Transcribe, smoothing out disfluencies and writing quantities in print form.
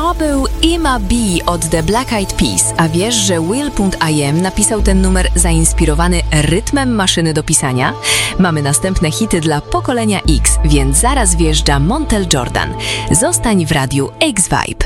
To był Ima B od The Black Eyed Peas, a wiesz, że Will.i.am napisał ten numer zainspirowany rytmem maszyny do pisania? Mamy następne hity dla pokolenia X, więc zaraz wjeżdża Montel Jordan. Zostań w radiu X-Vibe.